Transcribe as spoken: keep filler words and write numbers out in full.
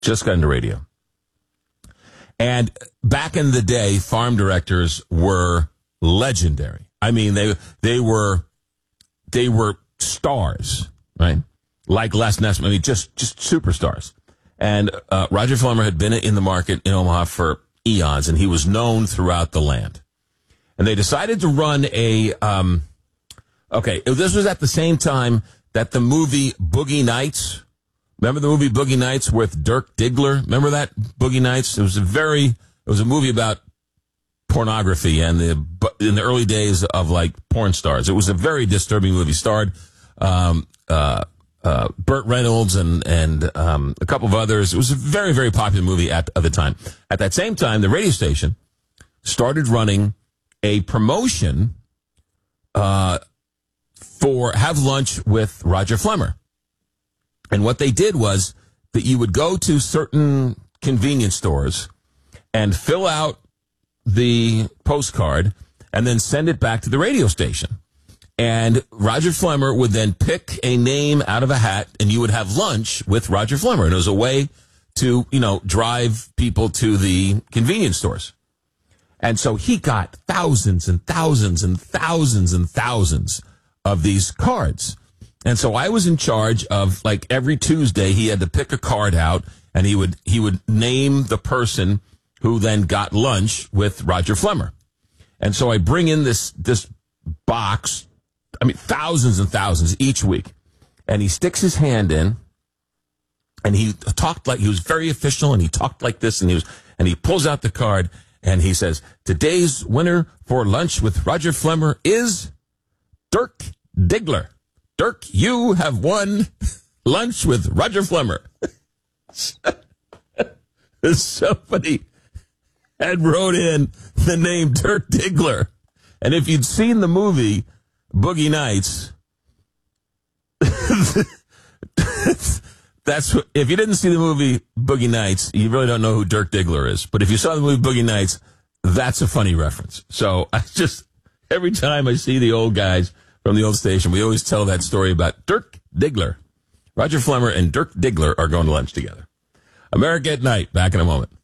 Just got into radio. And back in the day, farm directors were legendary. I mean, they they were they were stars, right? Like Les Nessman. I mean, just just superstars. And uh, Roger Flemmer had been in the market in Omaha for eons, and he was known throughout the land. And they decided to run a. Um, okay, this was at the same time that the movie Boogie Nights. Remember the movie Boogie Nights with Dirk Diggler? Remember that Boogie Nights? It was a very, it was a movie about pornography and the in the early days of like porn stars. It was a very disturbing movie. Starred um, uh, uh, Burt Reynolds and and um, a couple of others. It was a very very popular movie at, at the time. At that same time, the radio station started running a promotion uh, for Have Lunch with Roger Flemmer. And what they did was that you would go to certain convenience stores and fill out the postcard and then send it back to the radio station. And Roger Flemmer would then pick a name out of a hat and you would have lunch with Roger Flemmer. And it was a way to, you know, drive people to the convenience stores. And so he got thousands and thousands and thousands and thousands of these cards. And so I was in charge of, like, every Tuesday he had to pick a card out and he would he would name the person who then got lunch with Roger Flemmer. And so I bring in this this box, I mean, thousands and thousands each week. And he sticks his hand in and he talked like, he was very official and he talked like this and he was, and he pulls out the card and he says, today's winner for lunch with Roger Flemmer is Dirk Diggler. Dirk, you have won lunch with Roger Flemmer. Somebody had wrote in the name Dirk Diggler. And if you'd seen the movie Boogie Nights, that's what, if you didn't see the movie Boogie Nights, you really don't know who Dirk Diggler is. But if you saw the movie Boogie Nights, that's a funny reference. So I just, every time I see the old guys from the old station, we always tell that story about Dirk Diggler. Roger Flemmer and Dirk Diggler are going to lunch together. America at Night, back in a moment.